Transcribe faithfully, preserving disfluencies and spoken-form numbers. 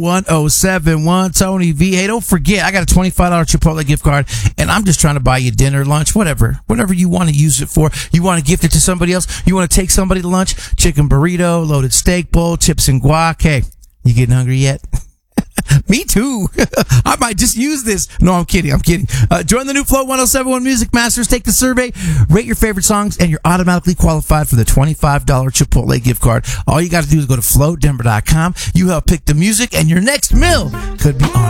one oh seven one Tony V. Hey, don't forget, I got a twenty-five dollars Chipotle gift card, and I'm just trying to buy you dinner, lunch, whatever. Whatever you want to use it for. You want to gift it to somebody else? You want to take somebody to lunch? Chicken burrito, loaded steak bowl, chips and guac. Hey, you getting hungry yet? Me too. I might just use this. No, I'm kidding. I'm kidding. Uh, join the new Flow one oh seven one Music Masters. Take the survey, rate your favorite songs, and you're automatically qualified for the twenty-five dollars Chipotle gift card. All you got to do is go to flow denver dot com. You help pick the music, and your next meal could be on